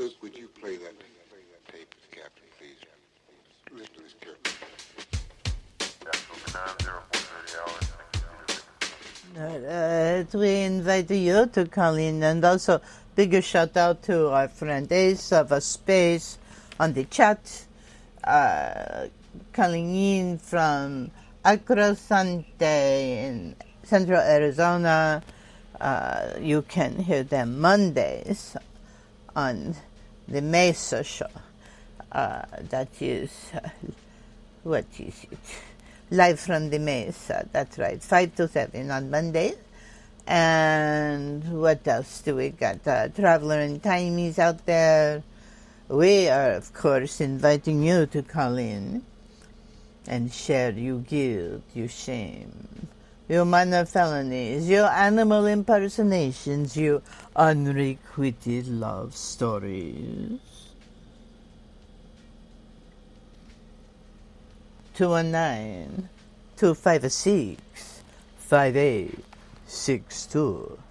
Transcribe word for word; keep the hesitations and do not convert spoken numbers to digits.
Luke, would you play that, play that tape with the captain, please? Listen to this carefully. Uh, we invite you to call in, and also bigger shout out to our friend Ace of a Space on the chat, uh, calling in from Acrosante in Central Arizona. Uh, you can hear them Mondays on the Mesa show. Uh, that is, uh, what is it? Live from the Mesa, that's right, five to seven on Mondays. And what else do we got? Uh, Traveler and Timies out there. We are, of course, inviting you to call in and share your guilt, your shame, your minor felonies, your animal impersonations, your unrequited love stories. two one nine, two five six, five eight six two.